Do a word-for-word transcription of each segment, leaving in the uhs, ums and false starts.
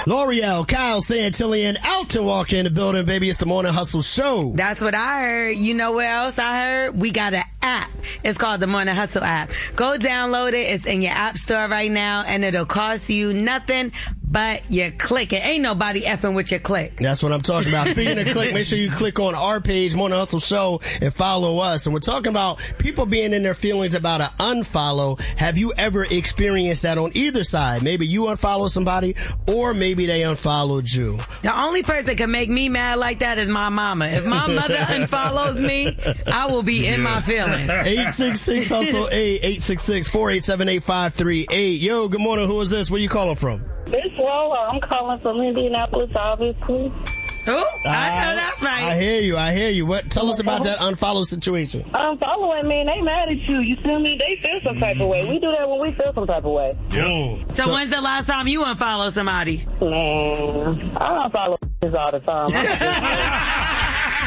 L'Oreal, Kyle Santillian, out to walk in the building, baby. It's the Morning Hustle Show. That's what I heard. You know what else I heard? We got an app. It's called the Morning Hustle app. Go download it. It's in your app store right now, and it'll cost you nothing but your click. It ain't nobody effing with your click. That's what I'm talking about. Speaking of click, make sure you click on our page, Morning Hustle Show, and follow us. And we're talking about people being in their feelings about an unfollow. Have you ever experienced that on either side? Maybe you unfollow somebody, or maybe they unfollowed you. The only person can make me mad like that is my mama. If my mother unfollows me, I will be in my feelings. eight six six hustle eight, eight six six, four eight seven, eight five three eight. Yo, good morning. Who is this? Where you calling from? This Lola. I'm calling from Indianapolis, obviously. Who? I know that's right. I hear you. I hear you. What? Tell us about that unfollow situation. Unfollowing, man, they mad at you. You feel me? They feel some type of way. We do that when we feel some type of way. Yeah. So, so when's the last time you unfollow somebody? Man, I unfollow all the time.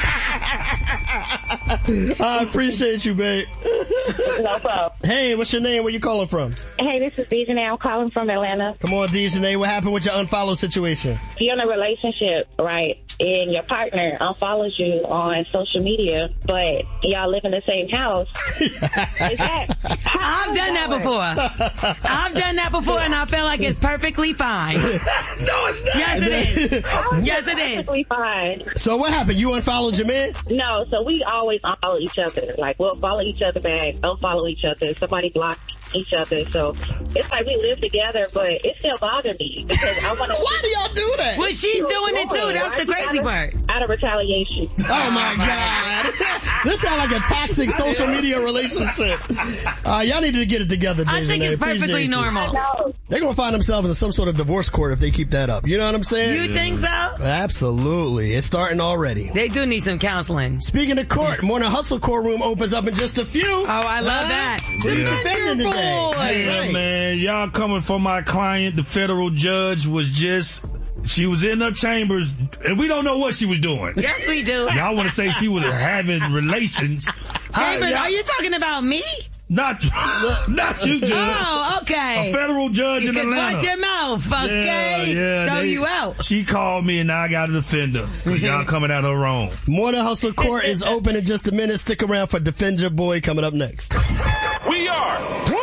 I appreciate you, babe. No problem. Hey, what's your name? Where you calling from? Hey, this is Dejanay. I'm calling from Atlanta. Come on, Dejanay. What happened with your unfollow situation? You're in a relationship, right? And your partner unfollows you on social media, but y'all live in the same house. Is that, I've done that before. I've done that before, and I feel like it's perfectly fine. No, it's not. Yes, it is. Yes, it is. Perfectly fine. So what happened? You unfollowed your man? No, so we always unfollow each other. Like, we'll follow each other back, unfollow each other. Somebody block each other. So it's like we live together, but it still bothers me because I want to. Why do y'all do that? Well, she's doing it too. That's the crazy part. Out of retaliation. Oh my God. This sounds like a toxic social media relationship. Uh, y'all need to get it together, Dejanay. I think it's perfectly normal. They're going to find themselves in some sort of divorce court if they keep that up. You know what I'm saying? You think so? Absolutely. It's starting already. They do need some counseling. Speaking of court, Morning Hustle courtroom opens up in just a few. Oh, I love that. Defending today. Hey, right. man, y'all coming for my client. The federal judge was just, she was in her chambers, and we don't know what she was doing. Yes, we do. Y'all want to say she was having relations. Chambers, are you talking about me? Not, not you, Judge. Oh, okay. A federal judge in Atlanta. Watch your mouth, okay? Yeah, yeah, Throw they, you out. She called me, and now I got to defend her because y'all coming at her wrong. Morning Hustle Court is open in just a minute. Stick around for Defend Your Boy coming up next. We are